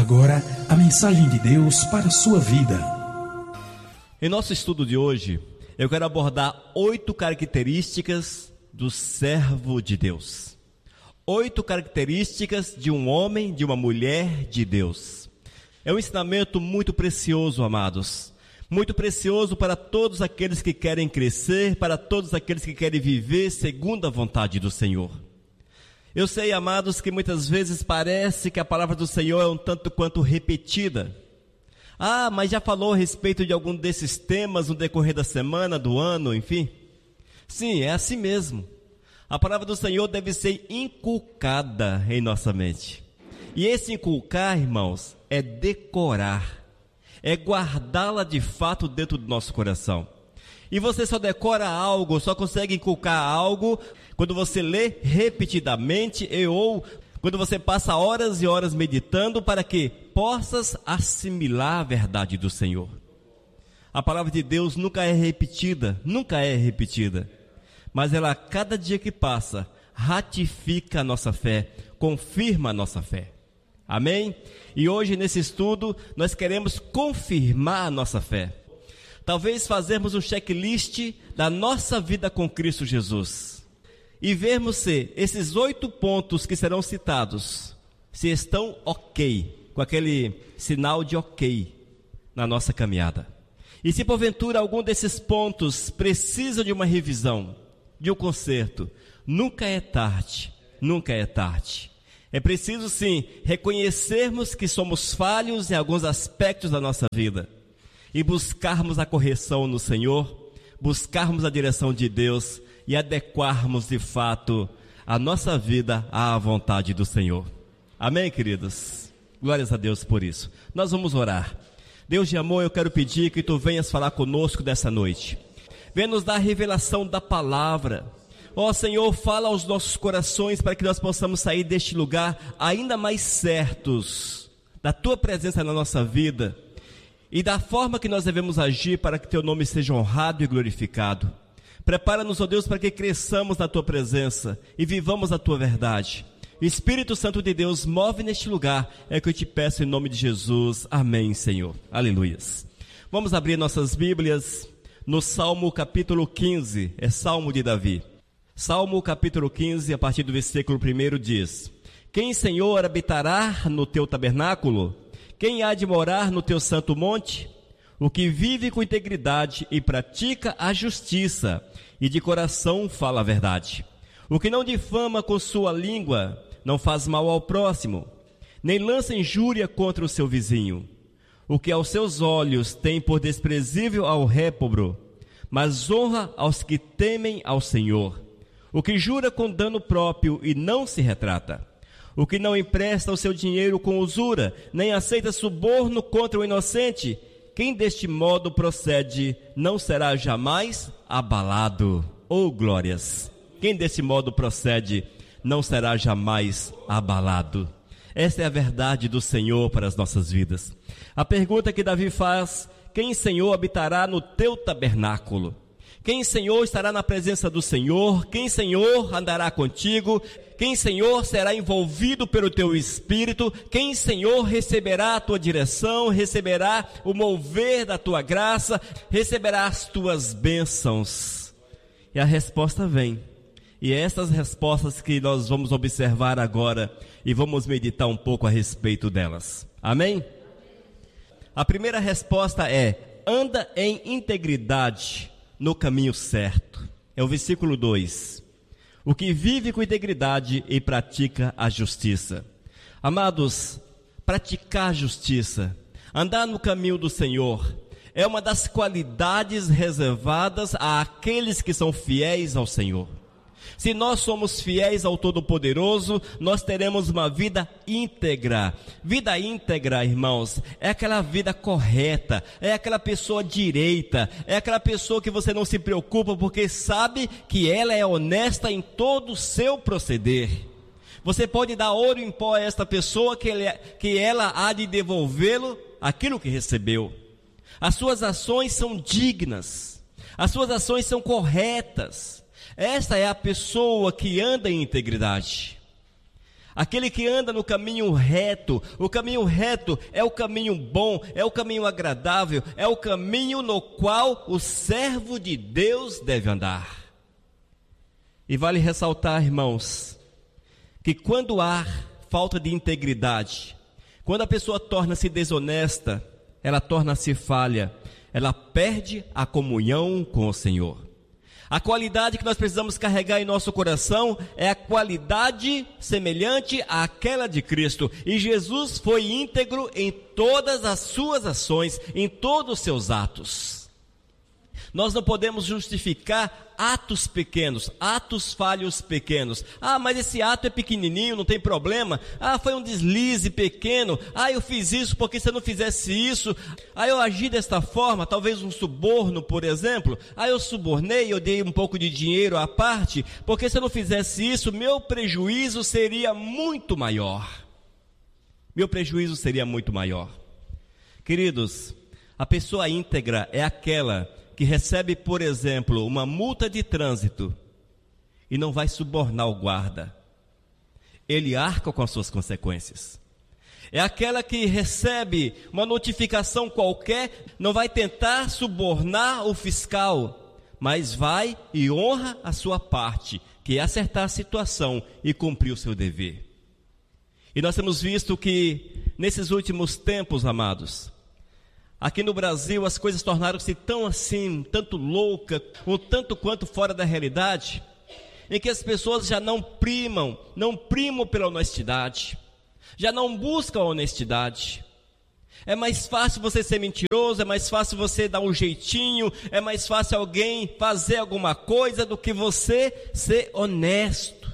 agora a mensagem de Deus para a sua vida. Em nosso estudo de hoje, eu quero abordar 8 características do servo de Deus. 8 características de um homem, de uma mulher de Deus. É um ensinamento muito precioso, amados. Muito precioso para todos aqueles que querem crescer, para todos aqueles que querem viver segundo a vontade do Senhor. Eu sei, amados, que muitas vezes parece que a palavra do Senhor é um tanto quanto repetida. Ah, mas já falou a respeito de algum desses temas no decorrer da semana, do ano, enfim? Sim, é assim mesmo. A palavra do Senhor deve ser inculcada em nossa mente. E esse inculcar, irmãos, é decorar. É guardá-la de fato dentro do nosso coração. E você só decora algo, só consegue inculcar algo quando você lê repetidamente ou quando você passa horas e horas meditando para que possas assimilar a verdade do Senhor. A palavra de Deus nunca é repetida, mas ela, cada dia que passa, ratifica a nossa fé, confirma a nossa fé. Amém? E hoje nesse estudo nós queremos confirmar a nossa fé. Talvez fazermos um checklist da nossa vida com Cristo Jesus e vermos se esses 8 pontos que serão citados, se estão ok, com aquele sinal de ok na nossa caminhada. E se porventura algum desses pontos precisa de uma revisão, de um conserto, nunca é tarde. É preciso sim reconhecermos que somos falhos em alguns aspectos da nossa vida e buscarmos a correção no Senhor, buscarmos a direção de Deus e adequarmos de fato a nossa vida à vontade do Senhor. Amém, queridos? Glórias a Deus por isso. Nós vamos orar. Deus de amor, eu quero pedir que Tu venhas falar conosco dessa noite. Venha nos dar a revelação da palavra. Ó Senhor, fala aos nossos corações para que nós possamos sair deste lugar ainda mais certos da Tua presença na nossa vida e da forma que nós devemos agir para que Teu nome seja honrado e glorificado. Prepara-nos, ó Deus, para que cresçamos na Tua presença e vivamos a Tua verdade. Espírito Santo de Deus, move neste lugar, é o que eu te peço em nome de Jesus. Amém, Senhor. Aleluias. Vamos abrir nossas Bíblias no Salmo capítulo 15, é Salmo de Davi. Salmo capítulo 15, a partir do versículo 1 diz: Quem, Senhor, habitará no teu tabernáculo? Quem há de morar no teu santo monte? O que vive com integridade e pratica a justiça, e de coração fala a verdade. O que não difama com sua língua, não faz mal ao próximo, nem lança injúria contra o seu vizinho. O que aos seus olhos tem por desprezível ao réprobo, mas honra aos que temem ao Senhor. O que jura com dano próprio e não se retrata. O que não empresta o seu dinheiro com usura, nem aceita suborno contra o inocente. Quem deste modo procede não será jamais abalado. Oh, glórias! Quem desse modo procede não será jamais abalado. Esta é a verdade do Senhor para as nossas vidas. A pergunta que Davi faz: quem, Senhor, habitará no teu tabernáculo? Quem, Senhor, estará na presença do Senhor? Quem, Senhor, andará contigo? Quem, Senhor, será envolvido pelo teu Espírito? Quem, Senhor, receberá a tua direção? Receberá o mover da tua graça? Receberá as tuas bênçãos? E a resposta vem. E é essas respostas que nós vamos observar agora e vamos meditar um pouco a respeito delas. Amém? A primeira resposta é: anda em integridade no caminho certo. É o versículo 2. O que vive com integridade e pratica a justiça. Amados, praticar a justiça, andar no caminho do Senhor, é uma das qualidades reservadas àqueles que são fiéis ao Senhor. Se nós somos fiéis ao Todo-Poderoso, nós teremos uma vida íntegra. Vida íntegra, irmãos, é aquela vida correta, é aquela pessoa direita, é aquela pessoa que você não se preocupa porque sabe que ela é honesta em todo o seu proceder. Você pode dar ouro em pó a esta pessoa que ela há de devolvê-lo aquilo que recebeu. As suas ações são dignas, as suas ações são corretas. Esta é a pessoa que anda em integridade. Aquele que anda no caminho reto. O caminho reto é o caminho bom, é o caminho agradável, é o caminho no qual o servo de Deus deve andar. E vale ressaltar, irmãos, que quando há falta de integridade, quando a pessoa torna-se desonesta, ela torna-se falha, ela perde a comunhão com o Senhor. A qualidade que nós precisamos carregar em nosso coração é a qualidade semelhante àquela de Cristo. E Jesus foi íntegro em todas as suas ações, em todos os seus atos. Nós não podemos justificar atos pequenos, atos falhos pequenos. Ah, mas esse ato é pequenininho, não tem problema. Ah, foi um deslize pequeno. Ah, eu fiz isso porque se eu não fizesse isso. Ah, eu agi desta forma, talvez um suborno, por exemplo. Ah, eu subornei, eu dei um pouco de dinheiro à parte, porque se eu não fizesse isso, meu prejuízo seria muito maior. Meu prejuízo seria muito maior. Queridos, a pessoa íntegra é aquela que recebe, por exemplo, uma multa de trânsito e não vai subornar o guarda. Ele arca com as suas consequências. É aquela que recebe uma notificação qualquer, não vai tentar subornar o fiscal, mas vai e honra a sua parte, que é acertar a situação e cumprir o seu dever. E nós temos visto que, nesses últimos tempos, amados, aqui no Brasil as coisas tornaram-se tão assim, tanto louca, um tanto quanto fora da realidade, em que as pessoas já não primam pela honestidade, já não buscam a honestidade. É mais fácil você ser mentiroso, é mais fácil você dar um jeitinho, é mais fácil alguém fazer alguma coisa do que você ser honesto.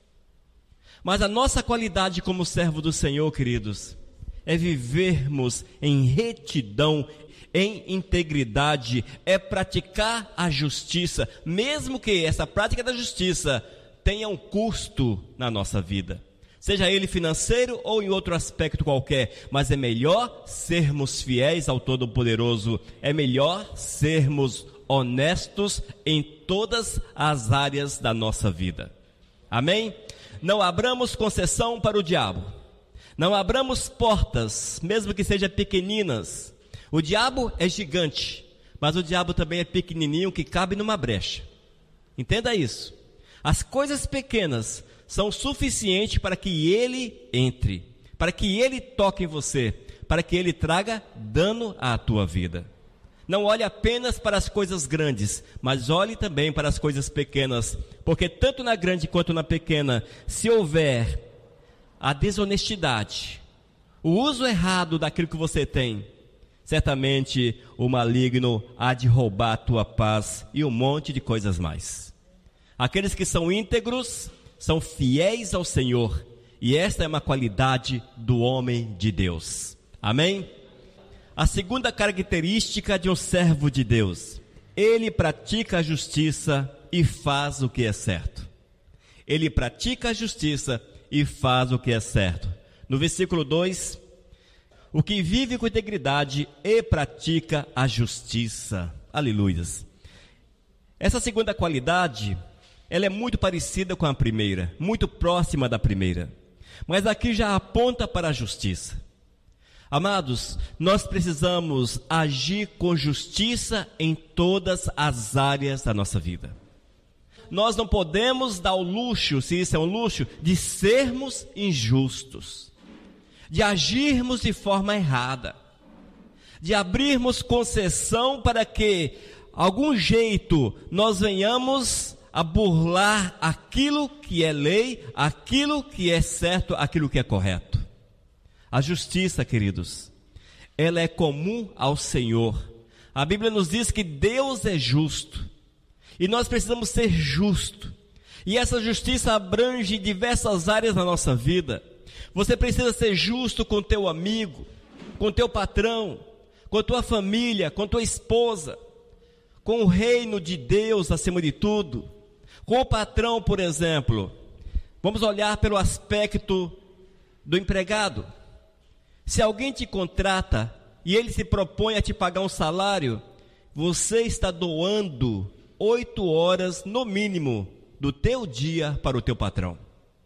Mas a nossa qualidade como servo do Senhor, queridos, é vivermos em retidão, em integridade, é praticar a justiça, mesmo que essa prática da justiça tenha um custo na nossa vida, seja ele financeiro ou em outro aspecto qualquer, mas é melhor sermos fiéis ao Todo-Poderoso, é melhor sermos honestos em todas as áreas da nossa vida. Amém? Não abramos concessão para o diabo. Não abramos portas, mesmo que sejam pequeninas. O diabo é gigante, mas o diabo também é pequenininho que cabe numa brecha. Entenda isso. As coisas pequenas são suficientes para que ele entre, para que ele toque em você, para que ele traga dano à tua vida. Não olhe apenas para as coisas grandes, mas olhe também para as coisas pequenas, porque tanto na grande quanto na pequena, se houver a desonestidade, o uso errado daquilo que você tem, certamente o maligno há de roubar a tua paz e um monte de coisas mais. Aqueles que são íntegros são fiéis ao Senhor, e esta é uma qualidade do homem de Deus. Amém? A segunda característica de um servo de Deus: ele pratica a justiça e faz o que é certo. Ele pratica a justiça e faz o que é certo. No versículo 2, o que vive com integridade e pratica a justiça. Aleluias. Essa segunda qualidade, ela é muito parecida com a primeira, muito próxima da primeira, mas aqui já aponta para a justiça. Amados, nós precisamos agir com justiça em todas as áreas da nossa vida. Nós não podemos dar o luxo, se isso é um luxo, de sermos injustos, de agirmos de forma errada, de abrirmos concessão para que, algum jeito, nós venhamos a burlar aquilo que é lei, aquilo que é certo, aquilo que é correto. A justiça, queridos, ela é comum ao Senhor. A Bíblia nos diz que Deus é justo. E nós precisamos ser justos. E essa justiça abrange diversas áreas da nossa vida. Você precisa ser justo com teu amigo, com teu patrão, com tua família, com tua esposa, com o reino de Deus acima de tudo. Com o patrão, por exemplo. Vamos olhar pelo aspecto do empregado. Se alguém te contrata e ele se propõe a te pagar um salário, você está doando 8 horas no mínimo do teu dia para o teu patrão.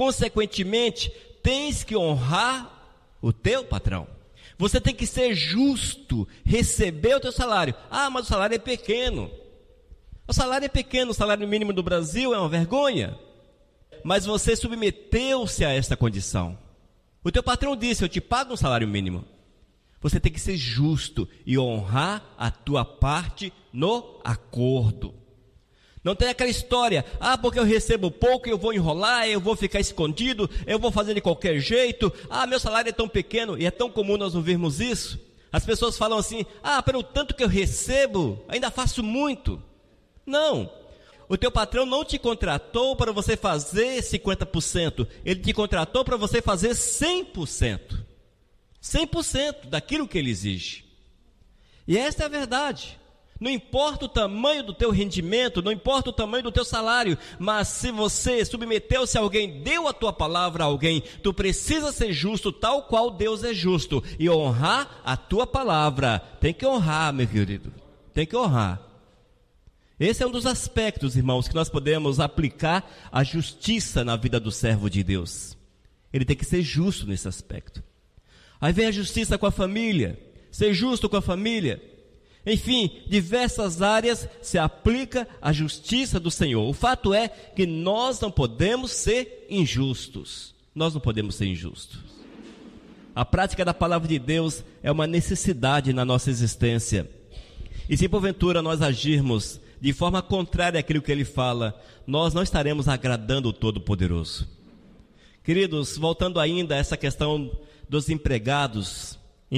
Consequentemente, tens que honrar o teu patrão. Você tem que ser justo, receber o teu salário. Ah, mas o salário é pequeno. O salário é pequeno, o salário mínimo do Brasil é uma vergonha. Mas você submeteu-se a esta condição. O teu patrão disse, eu te pago um salário mínimo. Você tem que ser justo e honrar a tua parte no acordo. Não tem aquela história, porque eu recebo pouco, eu vou enrolar, eu vou ficar escondido, eu vou fazer de qualquer jeito. Meu salário é tão pequeno, e é tão comum nós ouvirmos isso. As pessoas falam assim, pelo tanto que eu recebo, ainda faço muito. Não, o teu patrão não te contratou para você fazer 50%, ele te contratou para você fazer 100%. 100% daquilo que ele exige. E esta é a verdade. Não importa o tamanho do teu rendimento, não importa o tamanho do teu salário, mas se você submeteu-se a alguém, deu a tua palavra a alguém, tu precisa ser justo tal qual Deus é justo e honrar a tua palavra. Tem que honrar, meu querido, tem que honrar. Esse é um dos aspectos, irmãos, que nós podemos aplicar a justiça na vida do servo de Deus. Ele tem que ser justo nesse aspecto. Aí vem a justiça com a família, ser justo com a família. Enfim, diversas áreas se aplica a justiça do Senhor. O fato é que nós não podemos ser injustos. Nós não podemos ser injustos. A prática da palavra de Deus é uma necessidade na nossa existência. E se porventura nós agirmos de forma contrária àquilo que Ele fala, nós não estaremos agradando o Todo-Poderoso. Queridos, voltando ainda a essa questão dos empregados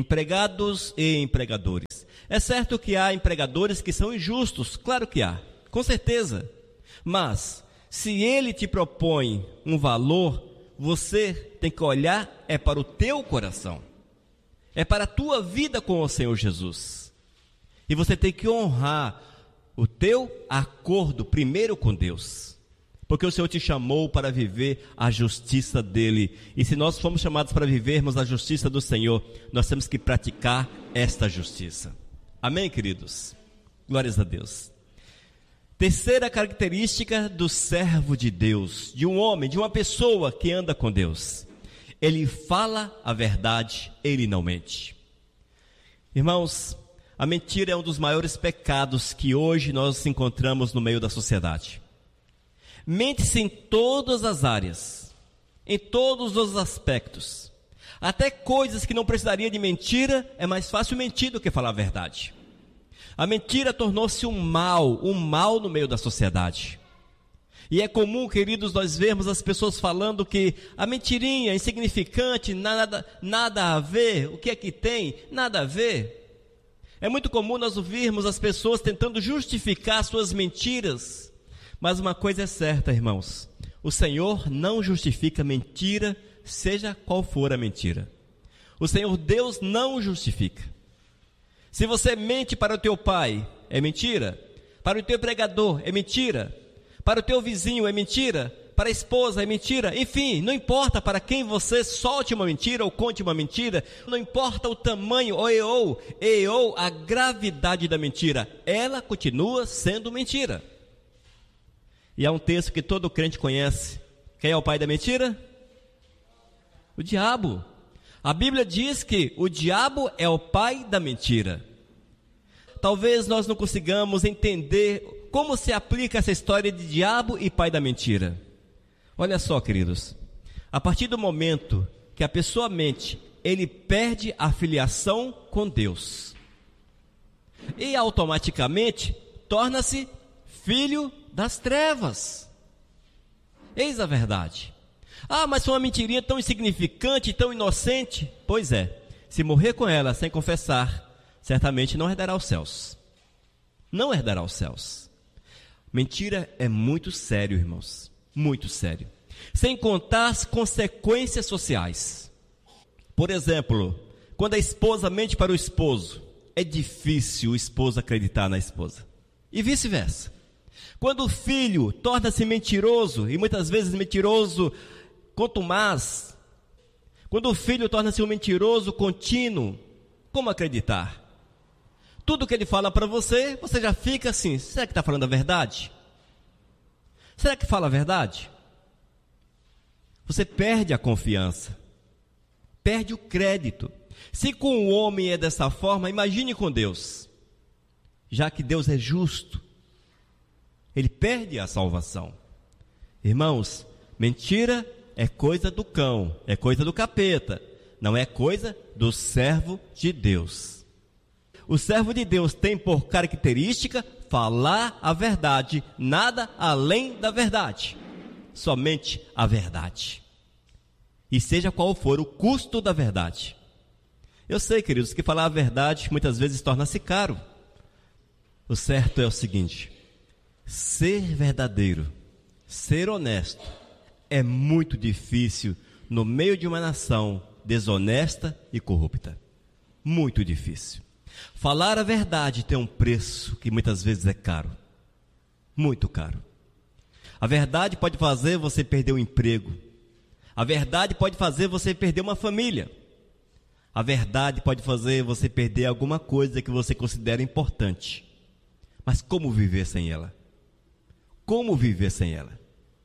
e empregadores. É certo que há empregadores que são injustos, claro que há, com certeza. Mas, se ele te propõe um valor, você tem que olhar para o teu coração. É para a tua vida com o Senhor Jesus. E você tem que honrar o teu acordo primeiro com Deus. Porque o Senhor te chamou para viver a justiça dEle. E se nós fomos chamados para vivermos a justiça do Senhor, nós temos que praticar esta justiça. Amém, queridos? Glórias a Deus. Terceira característica do servo de Deus, de um homem, de uma pessoa que anda com Deus. Ele fala a verdade, ele não mente. Irmãos, a mentira é um dos maiores pecados que hoje nós encontramos no meio da sociedade. Mente-se em todas as áreas, em todos os aspectos. Até coisas que não precisaria de mentira, é mais fácil mentir do que falar a verdade. A mentira tornou-se um mal no meio da sociedade. E é comum, queridos, nós vermos as pessoas falando que a mentirinha é insignificante, nada a ver, o que é que tem? Nada a ver. É muito comum nós ouvirmos as pessoas tentando justificar suas mentiras. Mas uma coisa é certa, irmãos, o Senhor não justifica mentira, seja qual for a mentira. O Senhor Deus não justifica. Se você mente para o teu pai, é mentira. Para o teu empregador, é mentira. Para o teu vizinho, é mentira. Para a esposa, é mentira. Enfim, não importa para quem você solte uma mentira ou conte uma mentira, não importa o tamanho, a gravidade da mentira, ela continua sendo mentira. E há um texto que todo crente conhece. Quem é o pai da mentira? O diabo. A Bíblia diz que o diabo é o pai da mentira. Talvez nós não consigamos entender como se aplica essa história de diabo e pai da mentira. Olha só, queridos. A partir do momento que a pessoa mente, ele perde a filiação com Deus. E automaticamente torna-se filho das trevas. Eis a verdade. Mas foi uma mentirinha tão insignificante, tão inocente. Pois é, se morrer com ela sem confessar, certamente não herdará os céus. Não herdará os céus. Mentira é muito sério, irmãos. Muito sério. Sem contar as consequências sociais. Por exemplo, quando a esposa mente para o esposo, é difícil o esposo acreditar na esposa. E vice-versa. Quando o filho torna-se mentiroso, e muitas vezes mentiroso contumaz, quando o filho torna-se um mentiroso contínuo, como acreditar? Tudo que ele fala para você, você já fica assim, será que está falando a verdade? Será que fala a verdade? Você perde a confiança, perde o crédito. Se com o homem é dessa forma, imagine com Deus. Já que Deus é justo, Ele perde a salvação. Irmãos, mentira é coisa do cão, é coisa do capeta, não é coisa do servo de Deus. O servo de Deus tem por característica falar a verdade, nada além da verdade, somente a verdade. E seja qual for o custo da verdade. Eu sei, queridos, que falar a verdade muitas vezes torna-se caro. O certo é o seguinte: ser verdadeiro, ser honesto, é muito difícil no meio de uma nação desonesta e corrupta. Muito difícil. Falar a verdade tem um preço que muitas vezes é caro. Muito caro. A verdade pode fazer você perder o emprego. A verdade pode fazer você perder uma família. A verdade pode fazer você perder alguma coisa que você considera importante. Mas como viver sem ela? Como viver sem ela?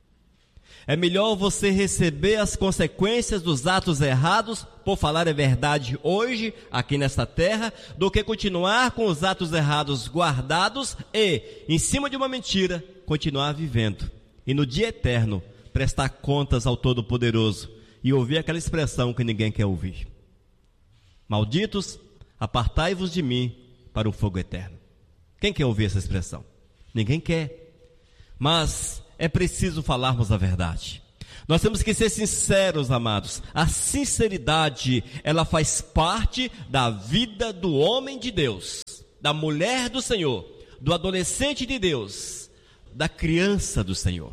É melhor você receber as consequências dos atos errados por falar a verdade hoje, aqui nesta terra, do que continuar com os atos errados guardados e, em cima de uma mentira, continuar vivendo. E no dia eterno, prestar contas ao Todo-Poderoso e ouvir aquela expressão que ninguém quer ouvir: malditos, apartai-vos de mim para o fogo eterno. Quem quer ouvir essa expressão? Ninguém quer. Mas é preciso falarmos a verdade. Nós temos que ser sinceros, amados. A sinceridade, ela faz parte da vida do homem de Deus, da mulher do Senhor, do adolescente de Deus, da criança do Senhor.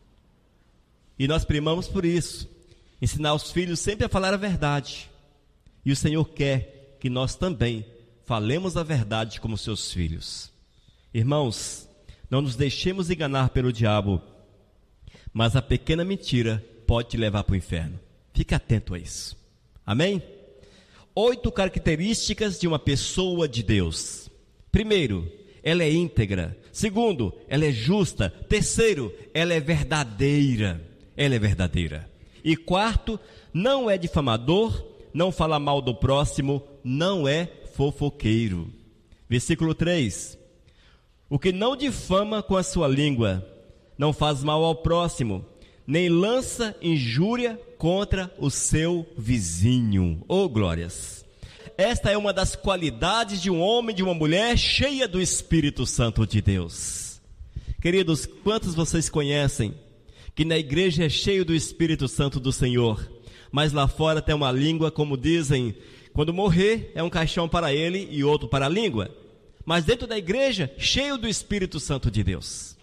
E nós primamos por isso, ensinar os filhos sempre a falar a verdade. E o Senhor quer que nós também falemos a verdade como seus filhos. Irmãos, não nos deixemos enganar pelo diabo, mas a pequena mentira pode te levar para o inferno. Fique atento a isso. Amém? 8 características de uma pessoa de Deus. Primeiro, ela é íntegra. Segundo, ela é justa. Terceiro, ela é verdadeira. Ela é verdadeira. E quarto, não é difamador, não fala mal do próximo, não é fofoqueiro. Versículo 3. O que não difama com a sua língua, não faz mal ao próximo, nem lança injúria contra o seu vizinho. Oh, glórias! Esta é uma das qualidades de um homem, de uma mulher cheia do Espírito Santo de Deus. Queridos, quantos vocês conhecem que na igreja é cheio do Espírito Santo do Senhor, mas lá fora tem uma língua, como dizem, quando morrer é um caixão para ele e outro para a língua, mas dentro da igreja, cheio do Espírito Santo de Deus.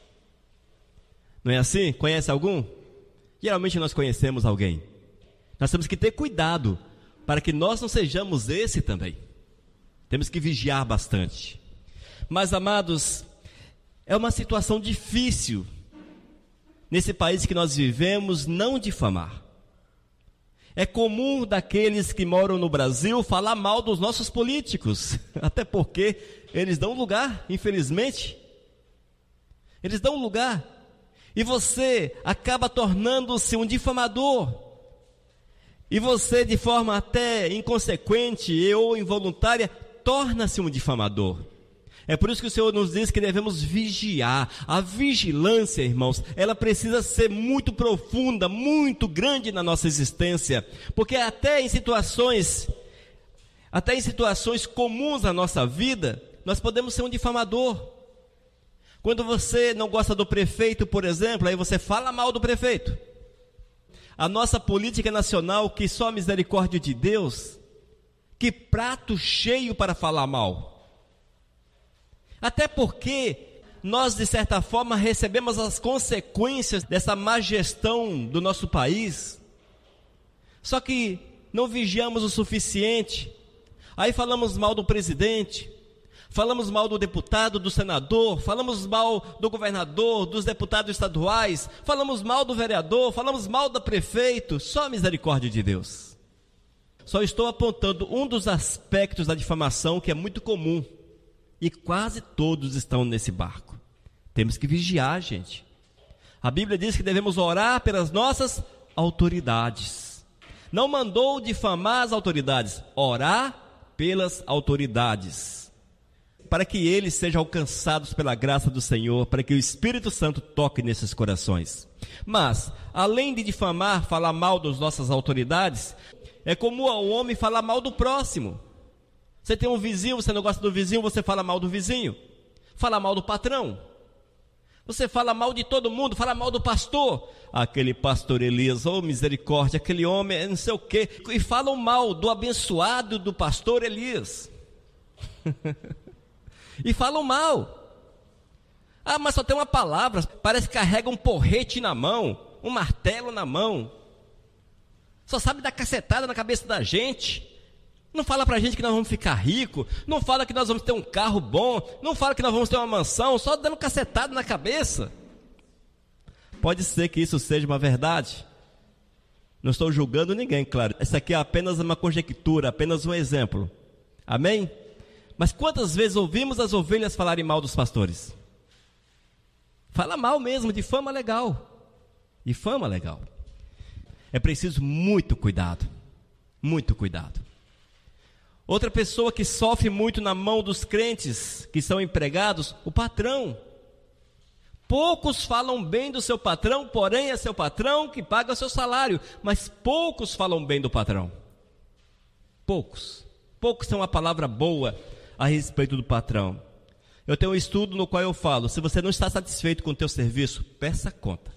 Não é assim? Conhece algum? Geralmente nós conhecemos alguém. Nós temos que ter cuidado para que nós não sejamos esse também. Temos que vigiar bastante. Mas, amados, é uma situação difícil nesse país que nós vivemos não difamar. É comum daqueles que moram no Brasil falar mal dos nossos políticos, até porque eles dão lugar, infelizmente. Eles dão lugar. E você acaba tornando-se um difamador. E você, de forma até inconsequente ou involuntária, torna-se um difamador. É por isso que o Senhor nos diz que devemos vigiar. A vigilância, irmãos, ela precisa ser muito profunda, muito grande na nossa existência. Porque até em situações comuns na nossa vida, nós podemos ser um difamador. Quando você não gosta do prefeito, por exemplo, aí você fala mal do prefeito. A nossa política nacional, que só a misericórdia de Deus, que prato cheio para falar mal. Até porque nós, de certa forma, recebemos as consequências dessa má gestão do nosso país. Só que não vigiamos o suficiente. Aí falamos mal do presidente, falamos mal do deputado, do senador, falamos mal do governador, dos deputados estaduais, falamos mal do vereador, falamos mal do prefeito. Só a misericórdia de Deus. Só estou apontando um dos aspectos da difamação que é muito comum. E quase todos estão nesse barco. Temos que vigiar, gente. A Bíblia diz que devemos orar pelas nossas autoridades. Não mandou difamar as autoridades, orar pelas autoridades, para que eles sejam alcançados pela graça do Senhor, para que o Espírito Santo toque nesses corações. Mas, além de difamar, falar mal das nossas autoridades, é comum ao homem falar mal do próximo. Você tem um vizinho, você não gosta do vizinho, você fala mal do vizinho. Fala mal do patrão. Você fala mal de todo mundo, fala mal do pastor. Aquele pastor Elias, oh misericórdia, aquele homem, não sei o quê. E falam mal do abençoado do pastor Elias. E falam mal. Ah, mas só tem uma palavra, parece que carrega um porrete na mão, um martelo na mão. Só sabe dar cacetada na cabeça da gente. Não fala pra gente que nós vamos ficar ricos, não fala que nós vamos ter um carro bom, não fala que nós vamos ter uma mansão, só dando cacetada na cabeça. Pode ser que isso seja uma verdade. Não estou julgando ninguém, claro. Isso aqui é apenas uma conjectura, apenas um exemplo. Amém? Mas quantas vezes ouvimos as ovelhas falarem mal dos pastores? Fala mal mesmo, difama legal. Difama legal. É preciso muito cuidado. Muito cuidado. Outra pessoa que sofre muito na mão dos crentes que são empregados, o patrão. Poucos falam bem do seu patrão, porém é seu patrão que paga o seu salário. Mas poucos falam bem do patrão. Poucos. Poucos têm uma palavra boa a respeito do patrão. Eu tenho um estudo no qual eu falo, se você não está satisfeito com o teu serviço, peça conta.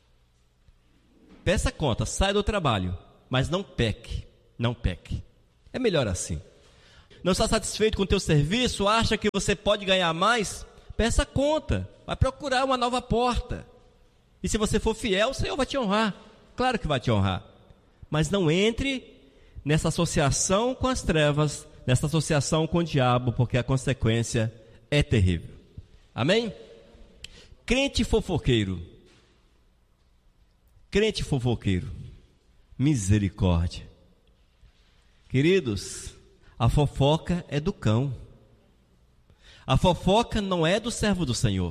Peça conta, sai do trabalho, mas não peque. Não peque. É melhor assim. Não está satisfeito com o teu serviço, acha que você pode ganhar mais? Peça conta, vai procurar uma nova porta. E se você for fiel, o Senhor vai te honrar. Claro que vai te honrar. Mas não entre nessa associação com as trevas, nessa associação com o diabo, porque a consequência é terrível. Amém? Crente fofoqueiro. Crente fofoqueiro. Misericórdia. Queridos, a fofoca é do cão. A fofoca não é do servo do Senhor.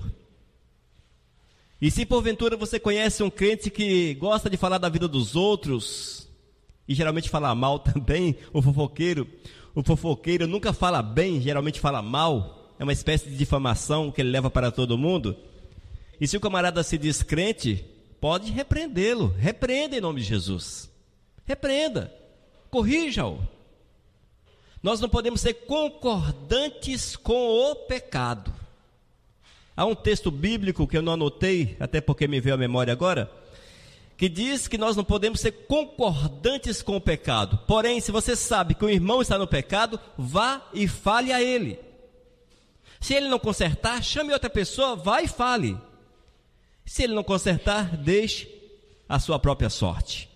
E se porventura você conhece um crente que gosta de falar da vida dos outros, e geralmente fala mal também, o fofoqueiro nunca fala bem, geralmente fala mal, é uma espécie de difamação que ele leva para todo mundo. E se o camarada se diz crente, pode repreendê-lo, repreenda em nome de Jesus. Repreenda, corrija-o. Nós não podemos ser concordantes com o pecado. Há um texto bíblico que eu não anotei, até porque me veio à memória agora, que diz que nós não podemos ser concordantes com o pecado. Porém, se você sabe que o irmão está no pecado, vá e fale a ele. Se ele não consertar, chame outra pessoa, vá e fale. Se ele não consertar, deixe a sua própria sorte.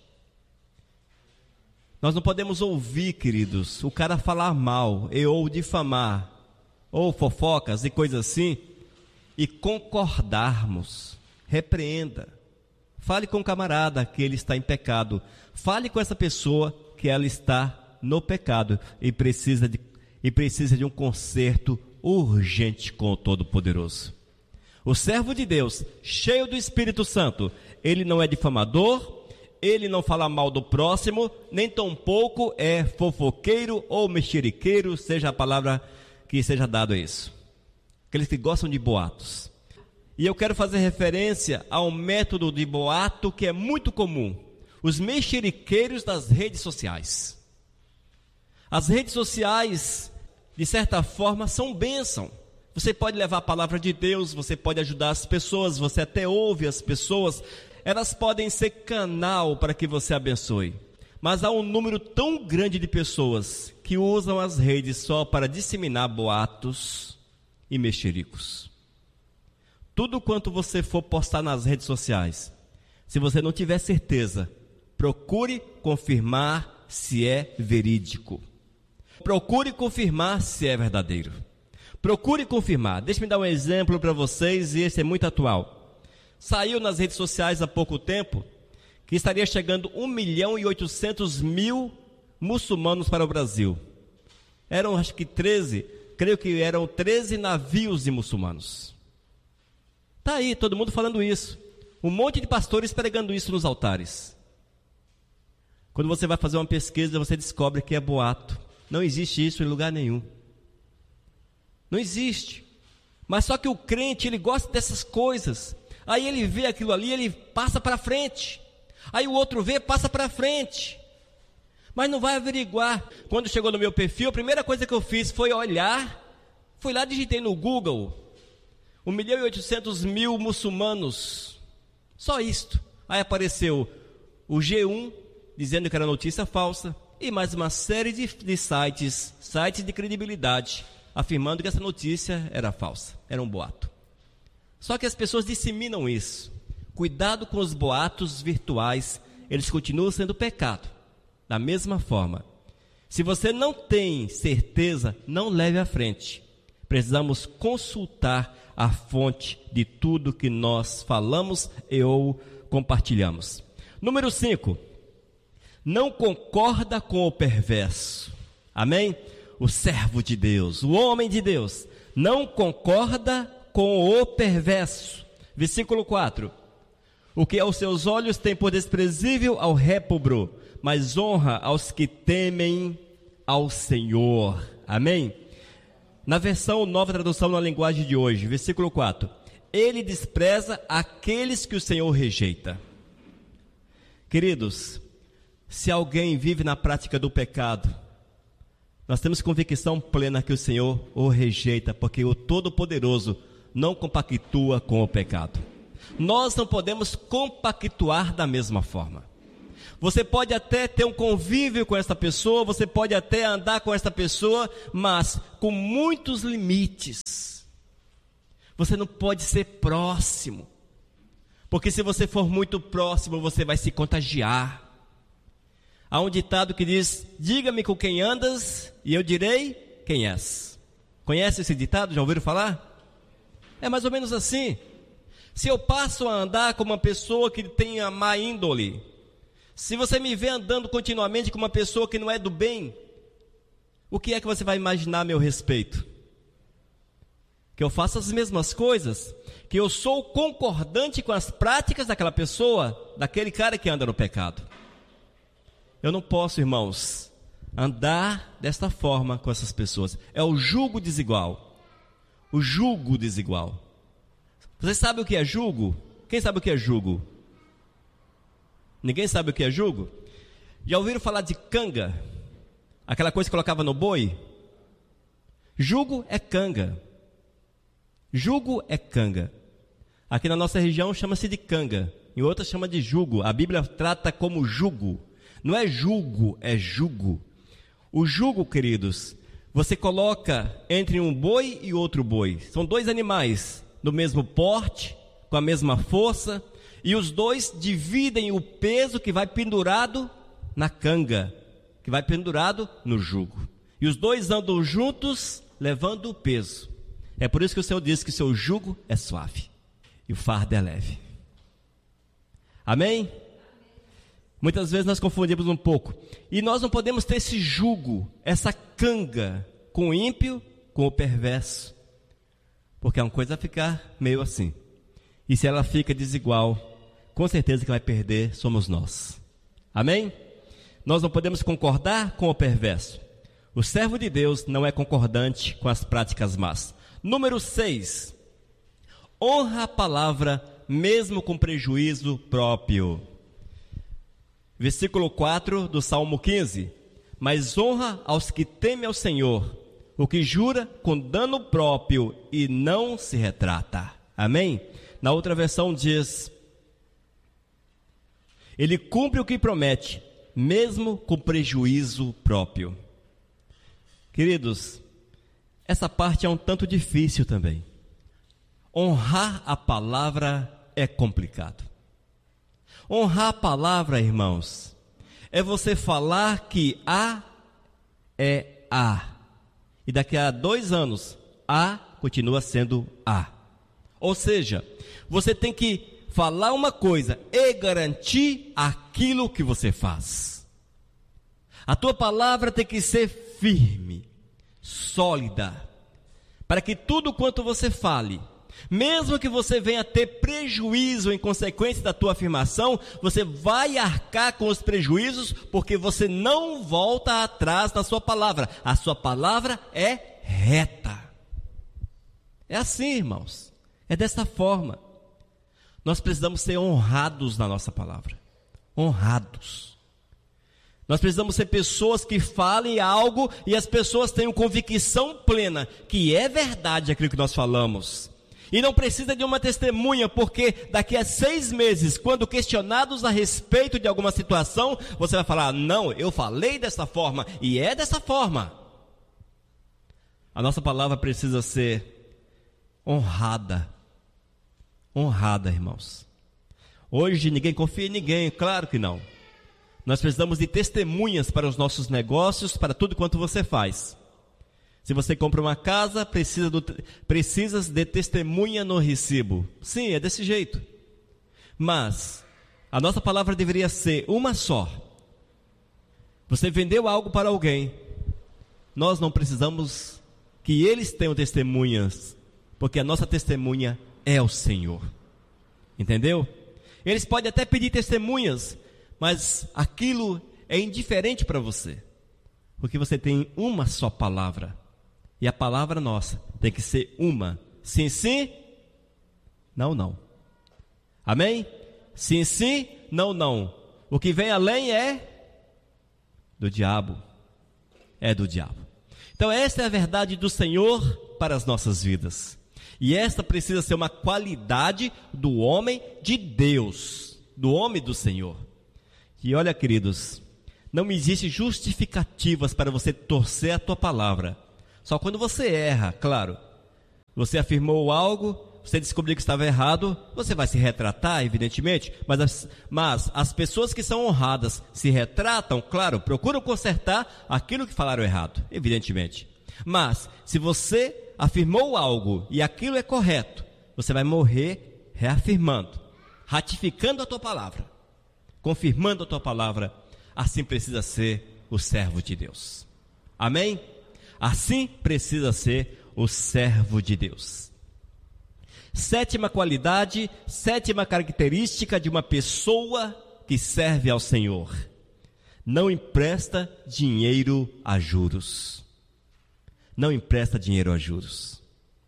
Nós não podemos ouvir, queridos, o cara falar mal, ou difamar, ou fofocas e coisas assim, e concordarmos. Repreenda. Fale com o camarada que ele está em pecado. Fale com essa pessoa que ela está no pecado e precisa de um conserto urgente com o Todo-Poderoso. O servo de Deus, cheio do Espírito Santo, ele não é difamador, ele não fala mal do próximo, nem tampouco é fofoqueiro ou mexeriqueiro, seja a palavra que seja dada a isso. Aqueles que gostam de boatos. E eu quero fazer referência a um método de boato que é muito comum. Os mexeriqueiros das redes sociais. As redes sociais, de certa forma, são bênção. Você pode levar a palavra de Deus, você pode ajudar as pessoas, você até ouve as pessoas. Elas podem ser canal para que você abençoe. Mas há um número tão grande de pessoas que usam as redes só para disseminar boatos e mexericos. Tudo quanto você for postar nas redes sociais, se você não tiver certeza, procure confirmar se é verídico. Procure confirmar se é verdadeiro. Procure confirmar. Deixe-me dar um exemplo para vocês, e esse é muito atual. Saiu nas redes sociais há pouco tempo que estaria chegando 1.800.000 muçulmanos para o Brasil. Eram, acho que 13 navios de muçulmanos. Está aí, todo mundo falando isso. Um monte de pastores pregando isso nos altares. Quando você vai fazer uma pesquisa, você descobre que é boato. Não existe isso em lugar nenhum. Não existe. Mas só que o crente, ele gosta dessas coisas. Aí ele vê aquilo ali, ele passa para frente. Aí o outro vê, passa para frente. Mas não vai averiguar. Quando chegou no meu perfil, a primeira coisa que eu fiz foi olhar. Fui lá, digitei no Google 1.800.000 muçulmanos. Só isto. Aí apareceu o G1, dizendo que era notícia falsa. E mais uma série de sites de credibilidade, afirmando que essa notícia era falsa, era um boato. Só que as pessoas disseminam isso. Cuidado com os boatos virtuais, eles continuam sendo pecado. Da mesma forma, se você não tem certeza, não leve à frente. Precisamos consultar a fonte de tudo que nós falamos e ou compartilhamos. Número 5. Não concorda com o perverso. Amém? O servo de Deus, o homem de Deus, não concorda com o perverso. Versículo 4. O que aos seus olhos tem por desprezível ao réprobo, mas honra aos que temem ao Senhor. Amém? Na versão Nova Tradução na linguagem de hoje, versículo 4. Ele despreza aqueles que o Senhor rejeita. Queridos, se alguém vive na prática do pecado, nós temos convicção plena que o Senhor o rejeita, porque o Todo-Poderoso não compactua com o pecado. Nós não podemos compactuar da mesma forma. Você pode até ter um convívio com essa pessoa, você pode até andar com essa pessoa, mas com muitos limites. Você não pode ser próximo, porque se você for muito próximo, você vai se contagiar. Há um ditado que diz: diga-me com quem andas e eu direi quem és. Conhece esse ditado? Já ouviram falar? É mais ou menos assim. Se eu passo a andar com uma pessoa que tem a má índole, se você me vê andando continuamente com uma pessoa que não é do bem, o que é que você vai imaginar a meu respeito? Que eu faço as mesmas coisas? Que eu sou concordante com as práticas daquela pessoa, daquele cara que anda no pecado? Eu não posso, irmãos, andar desta forma com essas pessoas. É o jugo desigual. O jugo desigual. Você sabe o que é jugo? Quem sabe o que é jugo? Ninguém sabe o que é jugo? Já ouviram falar de canga? Aquela coisa que colocava no boi? Jugo é canga. Jugo é canga. Aqui na nossa região chama-se de canga. Em outras chama de jugo. A Bíblia trata como jugo. Não é julgo, é jugo. O jugo, queridos, você coloca entre um boi e outro boi. São dois animais do mesmo porte, com a mesma força, e os dois dividem o peso que vai pendurado na canga, que vai pendurado no jugo. E os dois andam juntos, levando o peso. É por isso que o Senhor diz que o seu jugo é suave e o fardo é leve. Amém? Muitas vezes nós confundimos um pouco. E nós não podemos ter esse jugo, essa canga, com o ímpio, com o perverso. Porque uma coisa vai ficar meio assim. E se ela fica desigual, com certeza que vai perder somos nós. Amém? Nós não podemos concordar com o perverso. O servo de Deus não é concordante com as práticas más. Número 6. Honra a palavra mesmo com prejuízo próprio. Versículo 4 do Salmo 15. Mas honra aos que temem ao Senhor, o que jura com dano próprio e não se retrata. Amém? Na outra versão diz: ele cumpre o que promete, mesmo com prejuízo próprio. Queridos, essa parte é um tanto difícil também. Honrar a palavra é complicado. Honrar a palavra, irmãos, é você falar que A é A. E daqui a 2 anos, A continua sendo A. Ou seja, você tem que falar uma coisa e garantir aquilo que você faz. A tua palavra tem que ser firme, sólida, para que tudo quanto você fale, Mesmo que você venha ter prejuízo em consequência da tua afirmação, você vai arcar com os prejuízos, porque você não volta atrás na sua palavra. A sua palavra é reta. É assim, irmãos. É dessa forma. Nós precisamos ser honrados na nossa palavra. Honrados. Nós precisamos ser pessoas que falem algo e as pessoas tenham convicção plena que é verdade aquilo que nós falamos. E não precisa de uma testemunha, porque daqui a 6 meses, quando questionados a respeito de alguma situação, você vai falar: não, eu falei dessa forma, e é dessa forma. A nossa palavra precisa ser honrada. Honrada, irmãos. Hoje ninguém confia em ninguém, claro que não. Nós precisamos de testemunhas para os nossos negócios, para tudo quanto você faz. Se você compra uma casa, precisas de testemunha no recibo. Sim, é desse jeito. Mas a nossa palavra deveria ser uma só. Você vendeu algo para alguém, nós não precisamos que eles tenham testemunhas, porque a nossa testemunha é o Senhor. Entendeu? Eles podem até pedir testemunhas, mas aquilo é indiferente para você, porque você tem uma só palavra. E a palavra nossa tem que ser uma. Sim, sim. Não, não. Amém? Sim, sim. Não, não. O que vem além é do diabo. É do diabo. Então esta é a verdade do Senhor para as nossas vidas. E esta precisa ser uma qualidade do homem de Deus. Do homem do Senhor. E olha, queridos, não existe justificativas para você torcer a tua palavra. Só quando você erra, claro. Você afirmou algo, você descobriu que estava errado, você vai se retratar, evidentemente. Mas as pessoas que são honradas se retratam, claro, procuram consertar aquilo que falaram errado, evidentemente. Mas se você afirmou algo e aquilo é correto, você vai morrer reafirmando, ratificando a tua palavra, confirmando a tua palavra. Assim precisa ser o servo de Deus. Amém? Assim precisa ser o servo de Deus. 7ª qualidade, 7ª característica de uma pessoa que serve ao Senhor: não empresta dinheiro a juros. Não empresta dinheiro a juros.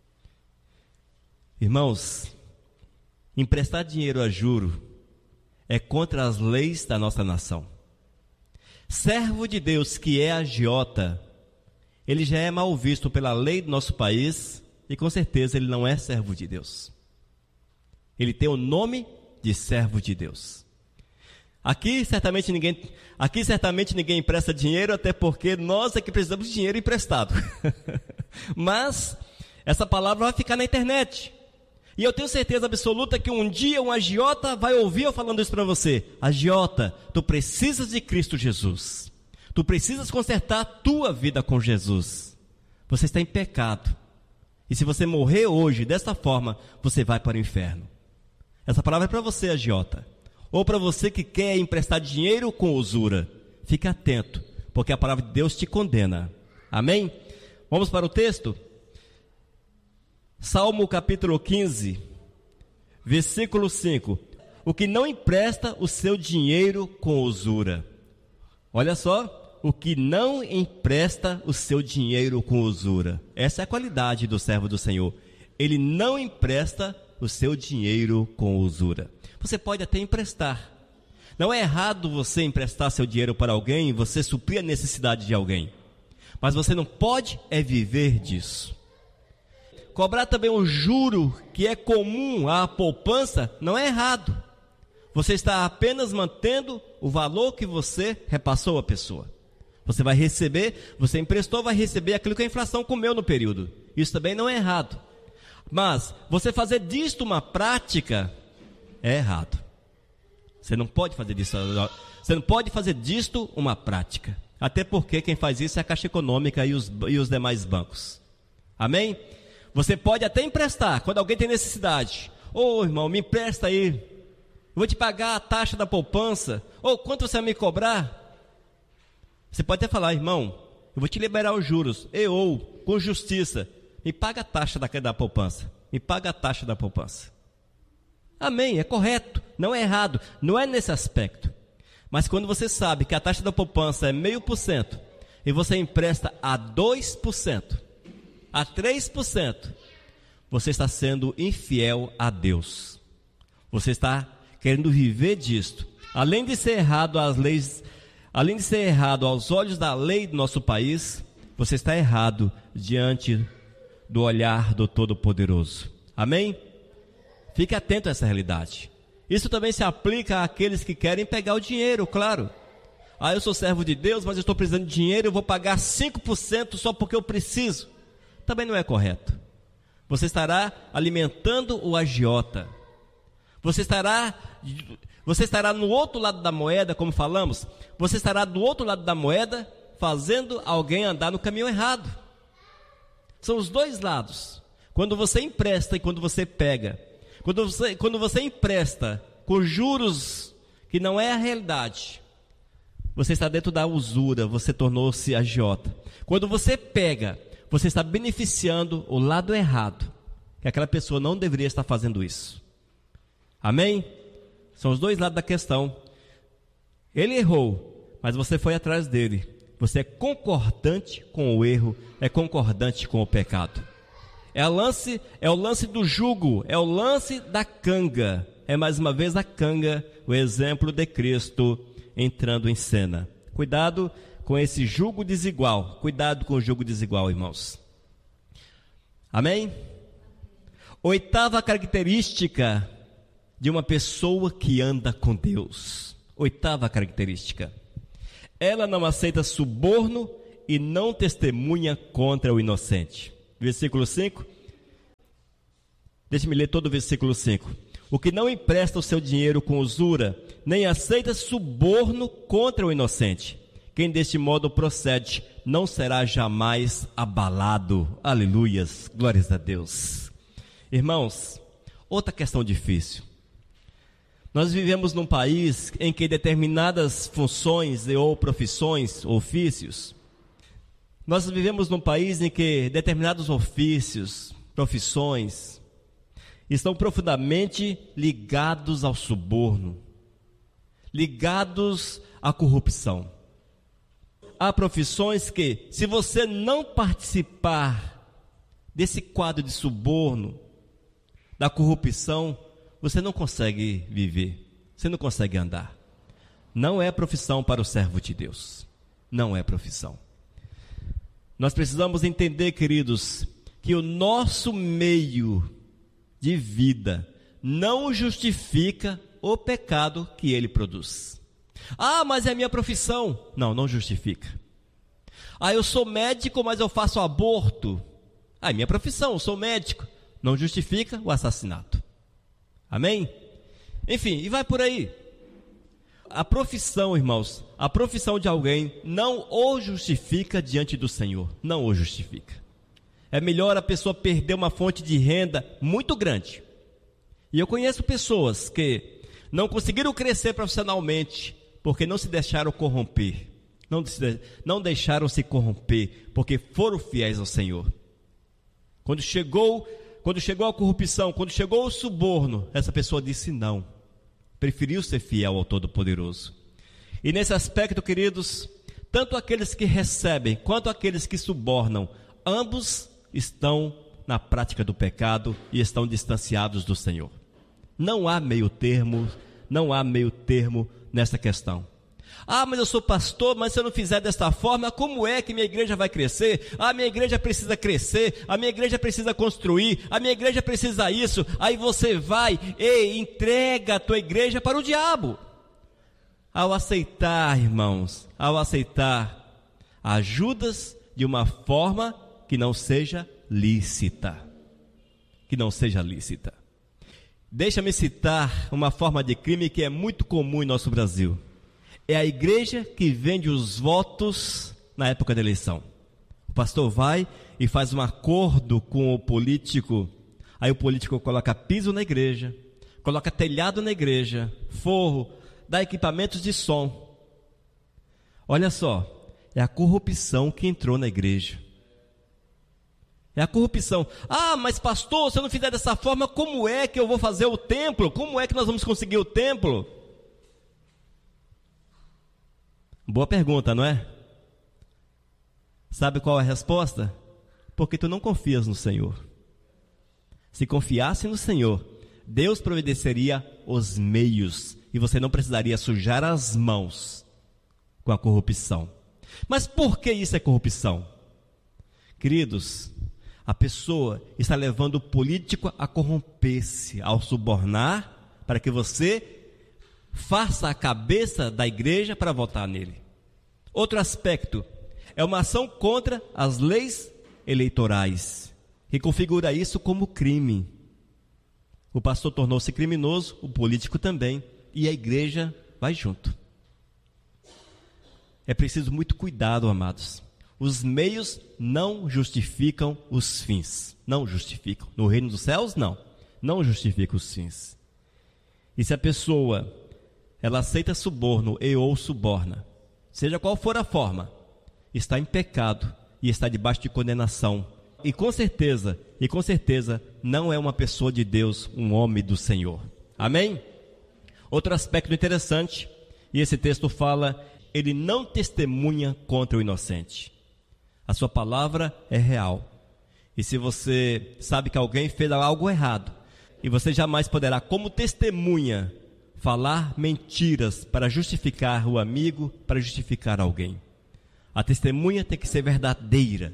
Irmãos, emprestar dinheiro a juro é contra as leis da nossa nação. Servo de Deus que é agiota, ele já é mal visto pela lei do nosso país e com certeza ele não é servo de Deus. Ele tem o nome de servo de Deus. Aqui certamente ninguém empresta dinheiro, até porque nós é que precisamos de dinheiro emprestado. Mas essa palavra vai ficar na internet. E eu tenho certeza absoluta que um dia um agiota vai ouvir eu falando isso para você. Agiota, tu precisas de Cristo Jesus. Tu precisas consertar a tua vida com Jesus. Você está em pecado. E se você morrer hoje dessa forma, você vai para o inferno. Essa palavra é para você, agiota. Ou para você que quer emprestar dinheiro com usura. Fique atento, porque a palavra de Deus te condena. Amém? Vamos para o texto? Salmo capítulo 15, versículo 5. O que não empresta o seu dinheiro com usura. Olha só. O que não empresta o seu dinheiro com usura. Essa é a qualidade do servo do Senhor. Ele não empresta o seu dinheiro com usura. Você pode até emprestar. Não é errado você emprestar seu dinheiro para alguém e você suprir a necessidade de alguém. Mas você não pode viver disso. Cobrar também um juro que é comum à poupança não é errado. Você está apenas mantendo o valor que você repassou à pessoa. Você vai receber, você emprestou, vai receber aquilo que a inflação comeu no período. Isso também não é errado. Mas você fazer disto uma prática é errado. Você não pode fazer disso. Você não pode fazer disto uma prática. Até porque quem faz isso é a Caixa Econômica e os demais bancos. Amém? Você pode até emprestar quando alguém tem necessidade. Ô irmão, me empresta aí. Eu vou te pagar a taxa da poupança. Ou quanto você vai me cobrar? Você pode até falar, irmão, eu vou te liberar os juros. Ou, com justiça, me paga a taxa da poupança. me paga a taxa da poupança. Amém, é correto, não é errado, não é nesse aspecto. Mas quando você sabe que a taxa da poupança é 0,5% e você empresta a 2%, a 3%, você está sendo infiel a Deus. Você está querendo viver disto. Além de ser errado às leis, além de ser errado aos olhos da lei do nosso país, você está errado diante do olhar do Todo-Poderoso. Amém? Fique atento a essa realidade. Isso também se aplica àqueles que querem pegar o dinheiro, claro. Eu sou servo de Deus, mas eu estou precisando de dinheiro, eu vou pagar 5% só porque eu preciso. Também não é correto. Você estará alimentando o agiota. Você estará no outro lado da moeda, como falamos. Você estará do outro lado da moeda, fazendo alguém andar no caminho errado. São os dois lados. Quando você empresta e quando você pega. Quando você empresta com juros que não é a realidade, você está dentro da usura, você tornou-se agiota. Quando você pega, você está beneficiando o lado errado, que aquela pessoa não deveria estar fazendo isso. Amém? São os dois lados da questão. Ele errou, mas você foi atrás dele. Você é concordante com o erro, é concordante com o pecado. É o lance do jugo, é o lance da canga. É mais uma vez a canga, o exemplo de Cristo entrando em cena. Cuidado com esse jugo desigual. Cuidado com o jugo desigual, irmãos. Amém? Oitava característica de uma pessoa que anda com Deus. Oitava característica. Ela não aceita suborno e não testemunha contra o inocente. Versículo 5. Deixe-me ler todo o versículo 5. O que não empresta o seu dinheiro com usura, nem aceita suborno contra o inocente. Quem deste modo procede, não será jamais abalado. Aleluias, glórias a Deus. Irmãos, outra questão difícil. Nós vivemos num país em que determinadas funções ou profissões, ofícios, nós vivemos num país em que determinados ofícios, profissões, estão profundamente ligados ao suborno, ligados à corrupção. Há profissões que, se você não participar desse quadro de suborno, da corrupção, você não consegue viver, você não consegue andar. Não é profissão para o servo de Deus, não é profissão. Nós precisamos entender, queridos, que o nosso meio de vida não justifica o pecado que ele produz. Mas é minha profissão. Não justifica. Eu sou médico, mas eu faço aborto. É minha profissão, eu sou médico. Não justifica o assassinato. Amém? Enfim, e vai por aí. A profissão, irmãos, a profissão de alguém não o justifica diante do Senhor. Não o justifica. É melhor a pessoa perder uma fonte de renda muito grande. E eu conheço pessoas que não conseguiram crescer profissionalmente porque não se deixaram corromper. Não deixaram se corromper porque foram fiéis ao Senhor. Quando chegou a corrupção, quando chegou o suborno, essa pessoa disse não. Preferiu ser fiel ao Todo-Poderoso. E nesse aspecto, queridos, tanto aqueles que recebem quanto aqueles que subornam, ambos estão na prática do pecado e estão distanciados do Senhor. Não há meio termo nessa questão. Mas eu sou pastor, mas se eu não fizer desta forma, como é que minha igreja vai crescer? Minha igreja precisa crescer, a minha igreja precisa construir, a minha igreja precisa isso. Aí você vai e entrega a tua igreja para o diabo. Ao aceitar, irmãos, ajudas de uma forma que não seja lícita. Deixa-me citar uma forma de crime que é muito comum em nosso Brasil. É a igreja que vende os votos na época da eleição. O pastor vai e faz um acordo com o político. Aí o político coloca piso na igreja, coloca telhado na igreja, forro, dá equipamentos de som. Olha só, é a corrupção que entrou na igreja. É a corrupção. Ah, mas pastor, se eu não fizer dessa forma, como é que eu vou fazer o templo? Como é que nós vamos conseguir o templo? Boa pergunta, não é? Sabe qual é a resposta? Porque tu não confias no Senhor. Se confiasse no Senhor, Deus providenciaria os meios e você não precisaria sujar as mãos com a corrupção. Mas por que isso é corrupção? Queridos, a pessoa está levando o político a corromper-se, ao subornar, para que você faça a cabeça da igreja para votar nele. Outro aspecto é uma ação contra as leis eleitorais, que configura isso como crime. O pastor tornou-se criminoso, o político também, e a igreja vai junto. É preciso muito cuidado, amados. Os meios não justificam os fins. Não justificam. No reino dos céus, não. Não justifica os fins. E se a pessoa, ela aceita suborno e ou suborna, seja qual for a forma, está em pecado e está debaixo de condenação. E com certeza, não é uma pessoa de Deus, um homem do Senhor. Amém? Outro aspecto interessante, e esse texto fala, ele não testemunha contra o inocente. A sua palavra é real. E se você sabe que alguém fez algo errado, e você jamais poderá, como testemunha, falar mentiras para justificar o amigo, para justificar alguém. A testemunha tem que ser verdadeira.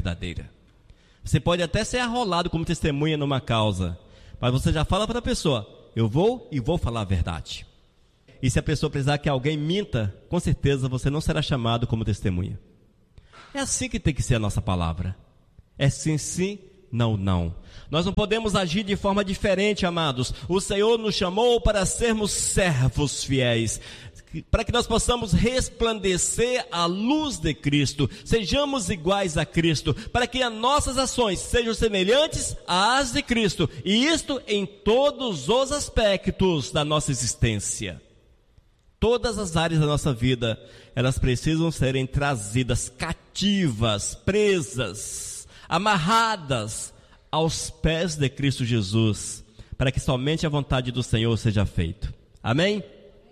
Você pode até ser arrolado como testemunha numa causa, mas você já fala para a pessoa, eu vou falar a verdade. E se a pessoa precisar que alguém minta, com certeza você não será chamado como testemunha. É assim que tem que ser a nossa palavra. É sim, sim, não, não. Nós não podemos agir de forma diferente, amados. O Senhor nos chamou para sermos servos fiéis, para que nós possamos resplandecer a luz de Cristo, sejamos iguais a Cristo, para que as nossas ações sejam semelhantes às de Cristo, e isto em todos os aspectos da nossa existência. Todas as áreas da nossa vida, elas precisam serem trazidas cativas, presas, amarradas aos pés de Cristo Jesus, para que somente a vontade do Senhor seja feita. Amém?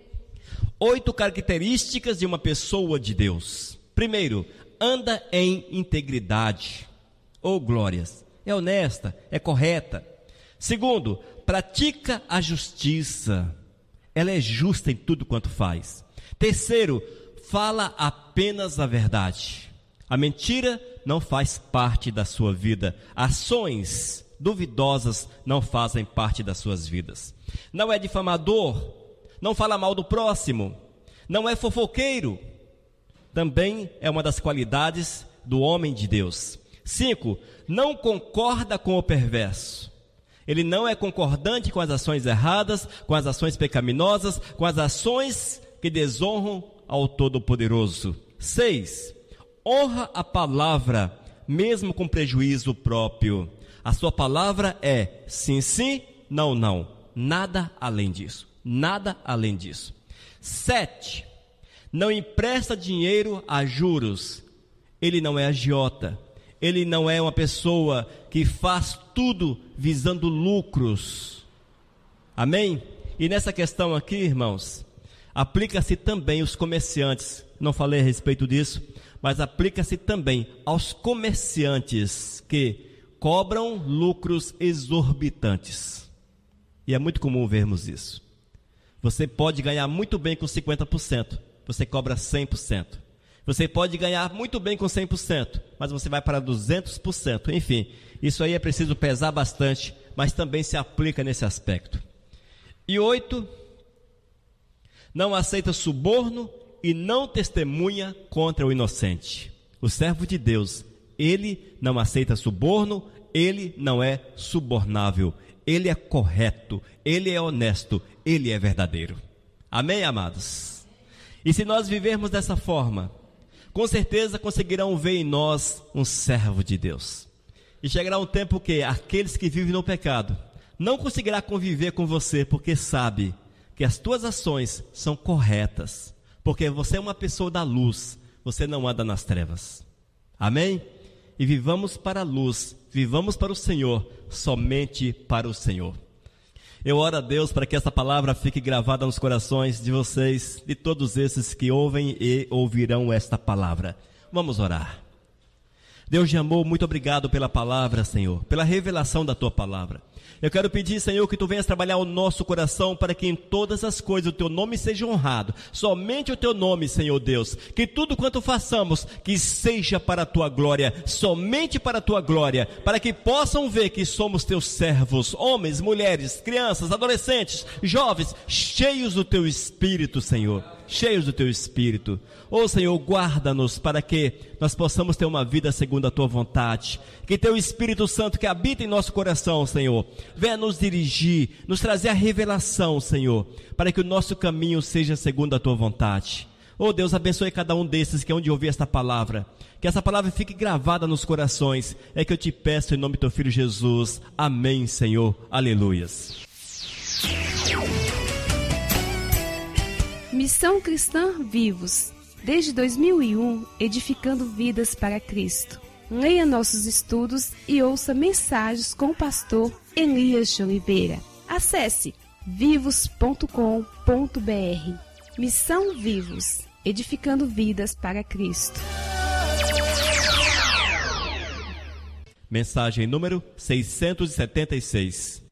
8 características de uma pessoa de Deus. Primeiro, anda em integridade. Oh, glórias! É honesta, é correta. Segundo, pratica a justiça. Ela é justa em tudo quanto faz. Terceiro, fala apenas a verdade. A mentira não faz parte da sua vida. Ações duvidosas não fazem parte das suas vidas. Não é difamador, não fala mal do próximo, não é fofoqueiro. Também é uma das qualidades do homem de Deus. 5, não concorda com o perverso. Ele não é concordante com as ações erradas, com as ações pecaminosas, com as ações que desonram ao Todo-Poderoso. 6, honra a palavra, mesmo com prejuízo próprio. A sua palavra é sim, sim, não, não. Nada além disso. Nada além disso. 7, não empresta dinheiro a juros. Ele não é agiota. Ele não é uma pessoa que faz tudo visando lucros. Amém? E nessa questão aqui, irmãos, aplica-se também os comerciantes. Não falei a respeito disso, mas aplica-se também aos comerciantes que cobram lucros exorbitantes. E é muito comum vermos isso. Você pode ganhar muito bem com 50%, você cobra 100%. Você pode ganhar muito bem com 100%, mas você vai para 200%. Enfim, isso aí é preciso pesar bastante, mas também se aplica nesse aspecto. E 8, não aceita suborno e não testemunha contra o inocente. O servo de Deus, ele não aceita suborno, ele não é subornável, ele é correto, ele é honesto, ele é verdadeiro. Amém, amados? E se nós vivermos dessa forma, com certeza conseguirão ver em nós um servo de Deus. E chegará um tempo que aqueles que vivem no pecado não conseguirá conviver com você, porque sabe que as tuas ações são corretas, porque você é uma pessoa da luz, você não anda nas trevas. Amém? e vivamos para a luz, vivamos para o Senhor, somente para o Senhor. Eu oro a Deus para que essa palavra fique gravada nos corações de vocês, de todos esses que ouvem e ouvirão esta palavra. Vamos orar. Deus de amor, muito obrigado pela palavra, Senhor, pela revelação da Tua palavra. Eu quero pedir, Senhor, que Tu venhas trabalhar o nosso coração para que em todas as coisas o Teu nome seja honrado. Somente o Teu nome, Senhor Deus. Que tudo quanto façamos, que seja para a Tua glória, somente para a Tua glória, para que possam ver que somos Teus servos, homens, mulheres, crianças, adolescentes, jovens, cheios do Teu Espírito, Senhor. Cheios do Teu Espírito. Ó Senhor, guarda-nos para que nós possamos ter uma vida segundo a Tua vontade. Que Teu Espírito Santo que habita em nosso coração, Senhor, venha nos dirigir, nos trazer a revelação, Senhor, para que o nosso caminho seja segundo a Tua vontade. Ó Deus, abençoe cada um desses que é onde ouvir esta palavra. Que essa palavra fique gravada nos corações. É que eu te peço em nome do Teu Filho Jesus. Amém, Senhor. Aleluias. Missão Cristã Vivos, desde 2001, edificando vidas para Cristo. Leia nossos estudos e ouça mensagens com o pastor Elias de Oliveira. Acesse vivos.com.br. Missão Vivos, edificando vidas para Cristo. Mensagem número 676.